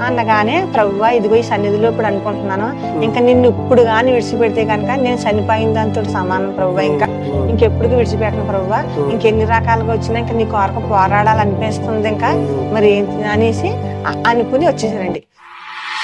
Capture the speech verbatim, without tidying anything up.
అనగానే ప్రభువా ఇదిగో ఈ సన్నిధిలో ఇప్పుడు అనుకుంటున్నాను, ఇంకా నిన్ను ఇప్పుడు గాని విడిచిపెడితే కనుక నేను చనిపోయిన దాంతో సమానం ప్రభువా, ఇంకా ఇంకెప్పుడు విడిచిపెట్టను ప్రభువా, ఇంకెన్ని రకాలుగా వచ్చినా ఇంకా నీ కొరకు పోరాడాలనిపిస్తుంది ఇంకా మరి అనేసి అనుకుని వచ్చేసారండి.